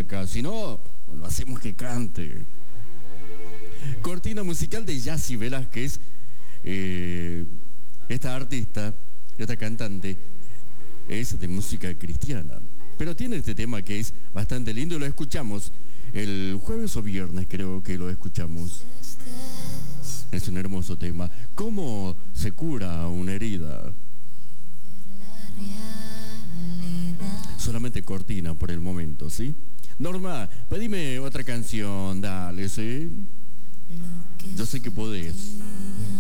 acá, si no, lo hacemos que cante. Cortina musical de Yacy Velázquez, esta artista, esta cantante, es de música cristiana, pero tiene este tema que es bastante lindo y lo escuchamos el jueves o viernes, creo que lo escuchamos. Es un hermoso tema. ¿Cómo se cura una herida? Solamente cortina por el momento, ¿sí? Norma, pedime otra canción, dale, ¿sí? Yo sé que podés.